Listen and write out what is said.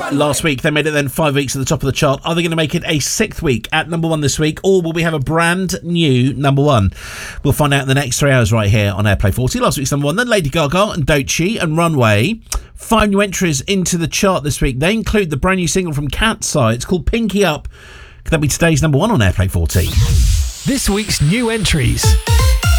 last week. They made it then 5 weeks at the top of the chart. Are they going to make it a 6th week at number 1 this week, or will we have a brand new number 1? We'll find out in the next 3 hours right here on Airplay 40. Last week's number 1, then Lady Gaga and Doechii and Runway. 5 new entries into the chart this week. They include the brand new single from Cat's Eye. It's called Pinky Up. Could that be today's number 1 on Airplay 40? This week's new entries.